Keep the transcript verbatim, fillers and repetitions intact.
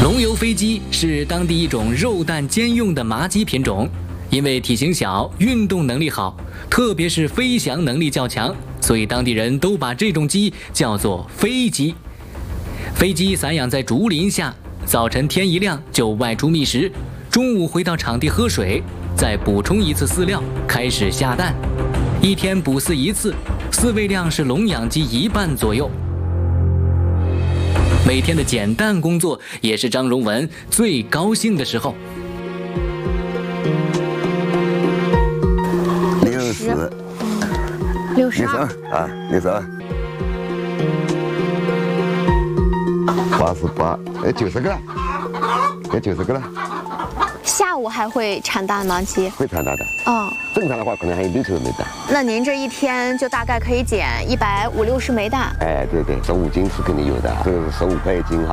龙油飞鸡是当地一种肉蛋兼用的麻鸡品种，因为体型小、运动能力好，特别是飞翔能力较强，所以当地人都把这种鸡叫做飞鸡。飞鸡散养在竹林下，早晨天一亮就外出觅食，中午回到场地喝水，再补充一次饲料，开始下蛋。一天补饲一次，饲喂量是笼养鸡一半左右。每天的捡蛋工作也是张荣文最高兴的时候。 六十， 六十六十二啊，六十二，八十八，哎，九十个了，哎，九十个了。 下午还会产蛋吗？鸡会产蛋的。 哦， 正常的话可能还有六十枚蛋。 那您这一天就大概可以捡一百五六十枚蛋。 哎，对对，十五斤是肯定有的，这个是十五块一斤哈。